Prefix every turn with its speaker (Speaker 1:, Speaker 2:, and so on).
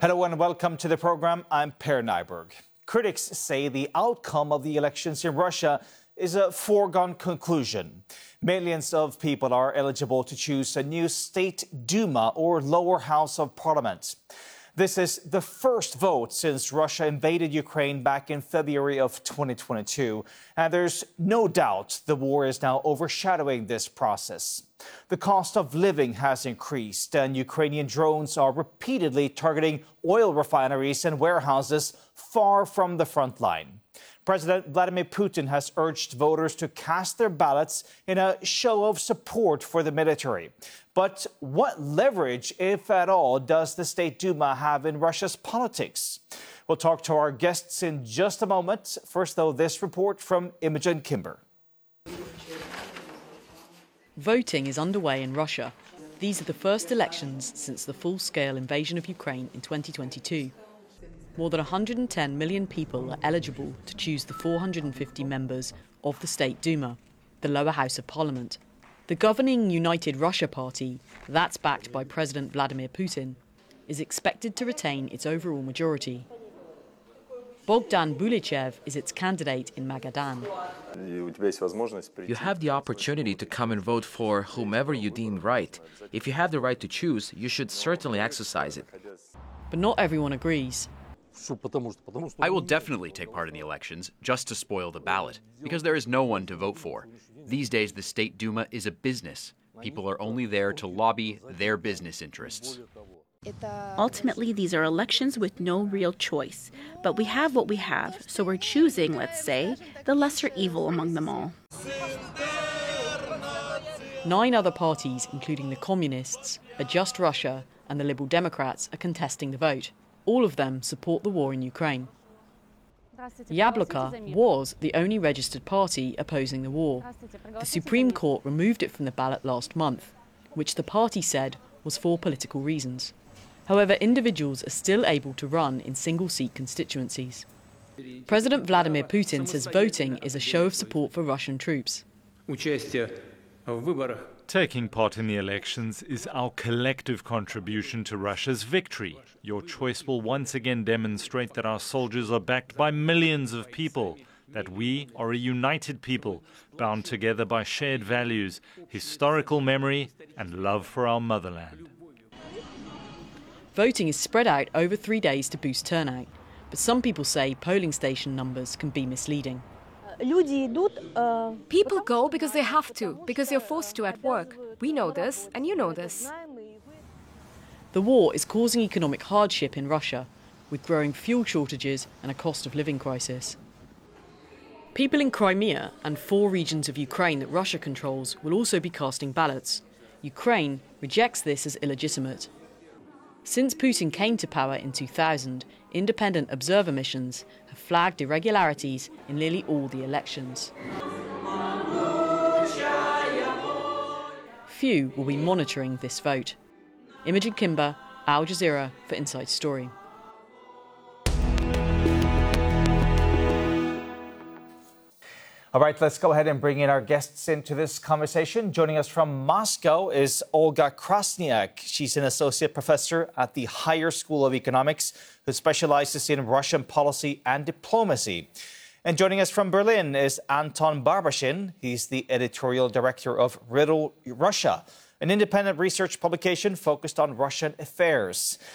Speaker 1: Hello and welcome to the program. I'm Per Nyberg. Critics say the outcome of the elections in Russia is a foregone conclusion. Millions of people are eligible to choose a new state Duma or lower house of parliament. This is the first vote since Russia invaded Ukraine back in February of 2022. And there's no doubt the war is now overshadowing this process. The cost of living has increased, and Ukrainian drones are repeatedly targeting oil refineries and warehouses far from the front line. President Vladimir Putin has urged voters to cast their ballots in a show of support for the military. But what leverage, if at all, does the State Duma have in Russia's politics? We'll talk to our guests in just a moment. First, though, this report from Imogen Kimber.
Speaker 2: Voting is underway in Russia. These are the first elections since the full-scale invasion of Ukraine in 2022. More than 110 million people are eligible to choose the 450 members of the State Duma, the lower house of parliament. The governing United Russia Party, that's backed by President Vladimir Putin, is expected to retain its overall majority. Bogdan Bulichev is its candidate in Magadan.
Speaker 3: You have the opportunity to come and vote for whomever you deem right. If you have the right to choose, you should certainly exercise it.
Speaker 2: But not everyone agrees.
Speaker 4: I will definitely take part in the elections just to spoil the ballot, because there is no one to vote for. These days, the State Duma is a business. People are only there to lobby their business interests.
Speaker 5: Ultimately, these are elections with no real choice. But we have what we have, so we're choosing, let's say, the lesser evil among them all.
Speaker 2: 9 other parties, including the Communists, A Just Russia and the Liberal Democrats, are contesting the vote. All of them support the war in Ukraine. Yabloko was the only registered party opposing the war. The Supreme Court removed it from the ballot last month, which the party said was for political reasons. However, individuals are still able to run in single-seat constituencies. President Vladimir Putin says voting is a show of support for Russian troops.
Speaker 6: Taking part in the elections is our collective contribution to Russia's victory. Your choice will once again demonstrate that our soldiers are backed by millions of people, that we are a united people, bound together by shared values, historical memory, and love for our motherland.
Speaker 2: Voting is spread out over 3 days to boost turnout, but some people say polling station numbers can be misleading.
Speaker 7: People go because they have to, because they're forced to at work. We know this, and you know this.
Speaker 2: The war is causing economic hardship in Russia, with growing fuel shortages and a cost of living crisis. People in Crimea and 4 regions of Ukraine that Russia controls will also be casting ballots. Ukraine rejects this as illegitimate. Since Putin came to power in 2000, independent observer missions have flagged irregularities in nearly all the elections. Few will be monitoring this vote. Imogen Kimber, Al Jazeera for Inside Story.
Speaker 1: All right, let's go ahead and bring in our guests into this conversation. Joining us from Moscow is Olga Krasniak. She's an associate professor at the Higher School of Economics who specializes in Russian policy and diplomacy. And joining us from Berlin is Anton Barbashin. He's the editorial director of Riddle Russia, an independent research publication focused on Russian affairs.